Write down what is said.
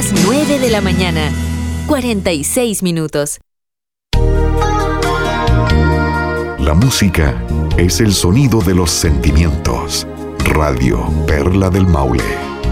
las 9 de la mañana, 46 minutos. La música es el sonido de los sentimientos. Radio Perla del Maule.